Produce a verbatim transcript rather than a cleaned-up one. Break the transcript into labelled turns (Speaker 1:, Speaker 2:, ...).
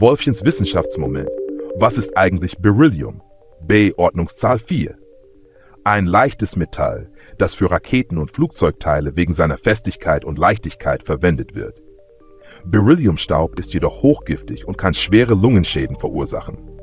Speaker 1: Wolfchens Wissenschaftsmoment. Was ist eigentlich Beryllium? B. Ordnungszahl vier. Ein leichtes Metall, das für Raketen und Flugzeugteile wegen seiner Festigkeit und Leichtigkeit verwendet wird. Berylliumstaub ist jedoch hochgiftig und kann schwere Lungenschäden verursachen.